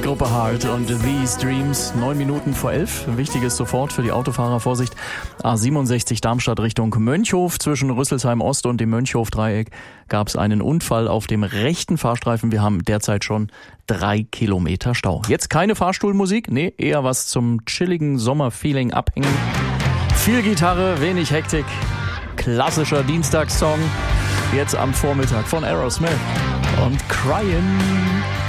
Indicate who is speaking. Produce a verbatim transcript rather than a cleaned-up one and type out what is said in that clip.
Speaker 1: Gruppe Heart und These Dreams. Neun Minuten vor elf. Wichtiges sofort für die Autofahrer. Vorsicht. A siebenundsechzig Darmstadt Richtung Mönchhof. Zwischen Rüsselsheim Ost und dem Mönchhof-Dreieck gab es einen Unfall auf dem rechten Fahrstreifen. Wir haben derzeit schon drei Kilometer Stau. Jetzt keine Fahrstuhlmusik. Nee, eher was zum chilligen Sommerfeeling abhängen. Viel Gitarre, wenig Hektik. Klassischer Dienstagssong. Jetzt am Vormittag von Aerosmith und Cryin'.